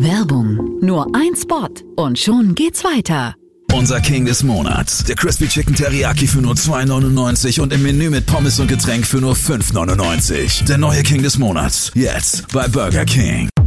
Werbung. Nur ein Spot und schon geht's weiter. Unser King des Monats. Der Crispy Chicken Teriyaki für nur $2,99 und im Menü mit Pommes und Getränk für nur $5,99. Der neue King des Monats. Jetzt bei Burger King.